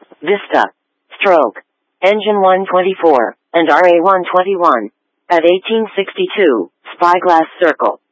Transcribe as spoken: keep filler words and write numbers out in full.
Vista, Stroke, Engine one twenty-four, and R A one twenty-one. At eighteen sixty-two, Spyglass Circle.